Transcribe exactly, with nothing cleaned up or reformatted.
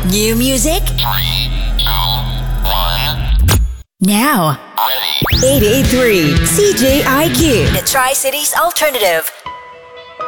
New music? Three, two, one. Now. Ready. eight eight three C J I Q. The Tri-Cities Alternative.